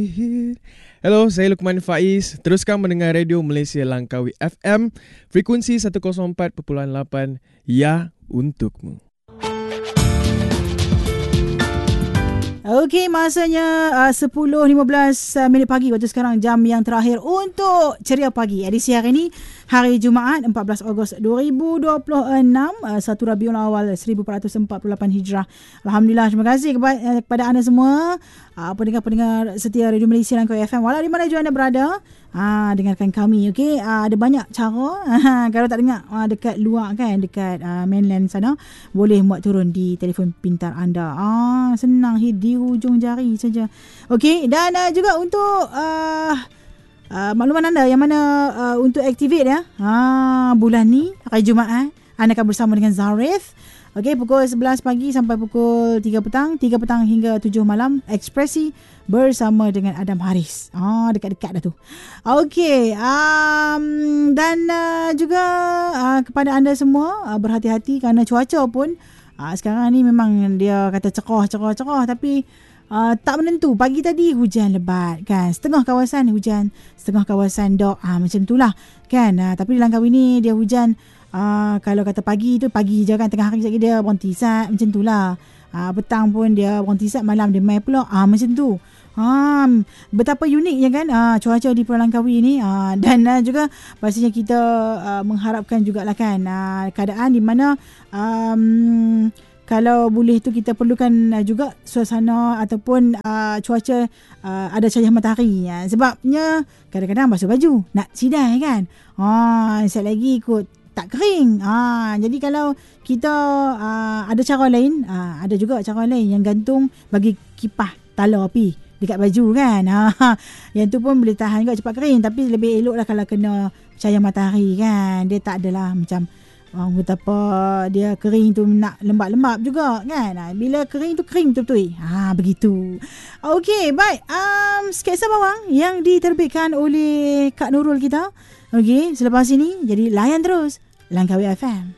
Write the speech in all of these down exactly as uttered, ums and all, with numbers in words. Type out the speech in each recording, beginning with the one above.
Hello, saya Luqman Faiz. Teruskan mendengar Radio Malaysia Langkawi F M, frekuensi seratus empat perpuluhan lapan, ya untukmu. Okey, masanya uh, sepuluh lima belas uh, minit pagi waktu sekarang, jam yang terakhir untuk Ceria Pagi. Edisi hari ini, hari Jumaat empat belas Ogos dua ribu dua puluh enam, uh, satu Rabiul Awal seribu empat ratus empat puluh lapan Hijrah. Alhamdulillah, terima kasih kepada, uh, kepada anda semua, uh, pendengar-pendengar setia Radio Malaysia Langkawi F M. Walau di mana juga anda berada, Ah, dengarkan kami, okey. Ah, ada banyak cara. Kalau tak dengar ah, dekat luar kan, dekat ah, mainland sana, boleh muat turun di telefon pintar anda. Ah, senang, hit di hujung jari saja. Okey, dan ah, juga untuk ah, ah, makluman anda yang mana ah, untuk activate ya. Ah, bulan ni hari Jumaat anda akan bersama dengan Zarif. Okey, pukul sebelas pagi sampai pukul tiga petang, tiga petang hingga tujuh malam, Ekspresi bersama dengan Adam Haris. Ah, dekat-dekat dah tu. Okey, um, dan uh, juga uh, kepada anda semua, uh, berhati-hati kerana cuaca pun uh, sekarang ni memang dia kata cerah, cerah, cerah, tapi uh, tak menentu. Pagi tadi hujan lebat kan. Setengah kawasan hujan, setengah kawasan dok. Ah, macam itulah kan. Uh, tapi di Langkawi ni dia hujan. Uh, kalau kata pagi tu pagi je kan, tengah hari sekejap dia berhenti sat, macam tu lah. Uh, petang pun dia berhenti sat, malam dia mai pula. Ah, uh, macam tu. Ha, betapa uniknya kan uh, cuaca di Pulau Langkawi ni, uh, dan uh, juga pastinya kita uh, mengharapkan jugalah kan uh, keadaan di mana um, kalau boleh tu kita perlukan uh, juga suasana ataupun uh, cuaca uh, ada cahaya matahari, uh, sebabnya kadang-kadang basuh baju nak sidai kan, ha, sekejap lagi ikut tak kering. Ha, jadi kalau kita uh, ada cara lain, uh, ada juga cara lain yang gantung bagi kipah tala api dekat baju kan. Ha, yang tu pun boleh tahan juga cepat kering, tapi lebih elok lah kalau kena cahaya matahari kan. Dia tak adalah macam orang betapa dia kering tu nak lembab-lembab juga kan. Ha, bila kering tu kering betul-betul. Ha, begitu. Okey, baik. Um, sketsa bawang yang diterbitkan oleh Kak Nurul kita. Okey, selepas ini jadi layan terus Langkawi F M.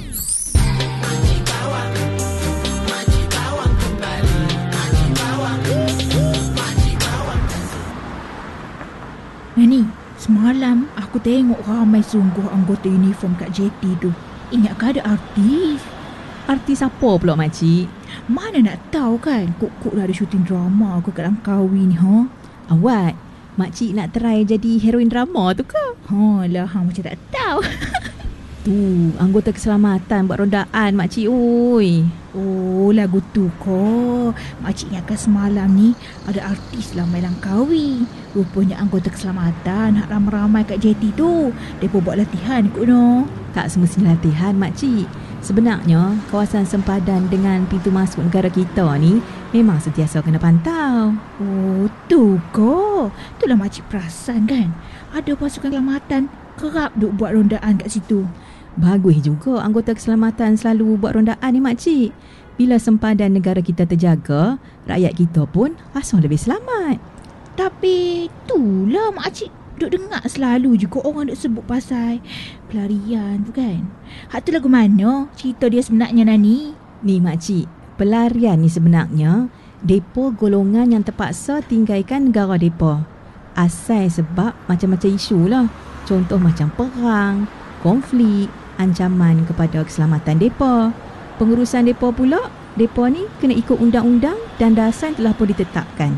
Nani, semalam aku tengok ramai sungguh anggota uniform kat J T tu. Ingatkah ada artis? Artis apa pula makcik? Mana nak tahu kan, kok-kok dah ada syuting drama ke kat Langkawi ni, ha? Awak, makcik nak try jadi heroin drama tu ke? Ha lah, hang macam tak tahu. Tu, anggota keselamatan buat rondaan makcik oi. Oh, lagu tu kok. Makcik ingatkan semalam ni ada artis lah main Langkawi. Rupanya anggota keselamatan hak ramai-ramai kat J T tu. Mereka buat latihan kot no. Tak semestinya latihan makcik. Sebenarnya, kawasan sempadan dengan pintu masuk negara kita ni memang sentiasa kena pantau. Oh, tu kok. Itulah makcik perasan kan. Ada pasukan keselamatan kerap duk buat rondaan kat situ. Bagus juga anggota keselamatan selalu buat rondaan ni makcik. Bila sempadan negara kita terjaga, rakyat kita pun asal lebih selamat. Tapi itulah makcik duk dengar selalu juga orang duk sebut pasal pelarian tu kan. Hak tu lagu mana cerita dia sebenarnya Nani? Ni makcik, pelarian ni sebenarnya depa golongan yang terpaksa tinggalkan negara depa. Asal sebab macam-macam isu lah. Contoh macam perang, konflik, ancaman kepada keselamatan depa. Pengurusan depa pula, depa ni kena ikut undang-undang dan dasar yang telah pun ditetapkan.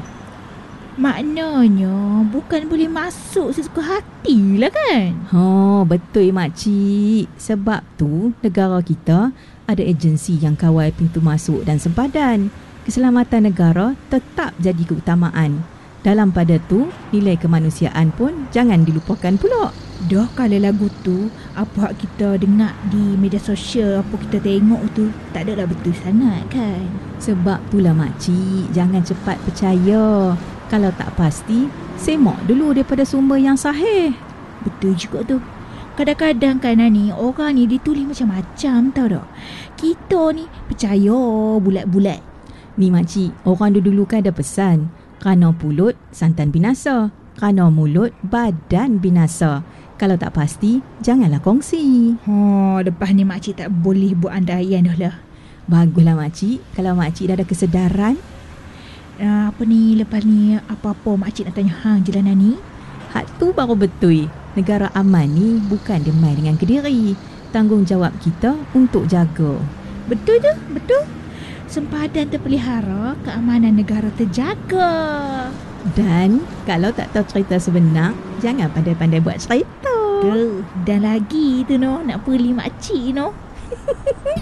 Maknanya bukan boleh masuk sesuka hati lah kan? Oh, betul makcik. Sebab tu negara kita ada agensi yang kawal pintu masuk dan sempadan. Keselamatan negara tetap jadi keutamaan. Dalam pada tu, nilai kemanusiaan pun jangan dilupakan pula. Dah kalau lagu tu, apa kita dengar di media sosial, apa kita tengok tu, tak adalah betul sangat kan? Sebab itulah makcik, jangan cepat percaya. Kalau tak pasti, semak dulu daripada sumber yang sahih. Betul juga tu. Kadang-kadang kan Nani, orang ni ditulis macam-macam tau tak? Kita ni percaya bulat-bulat. Ni makcik, orang dulu kan ada pesan, kerana pulut, santan binasa. Kerana mulut, badan binasa. Kalau tak pasti, janganlah kongsi. Oh, lepas ni makcik tak boleh buat andaian dah lah. Baguslah makcik. Kalau makcik dah ada kesedaran. uh, apa ni, lepas ni apa-apa makcik nak tanya hang jalanan ni. Hak tu baru betul. Negara aman ni bukan dia main dengan Kediri. Tanggungjawab kita untuk jaga. Betul tu, betul. Sempadan terpelihara, keamanan negara terjaga. Dan kalau tak tahu cerita sebenar, jangan pandai-pandai buat cerita. Tuh, dan lagi tu no, nak puli makcik no.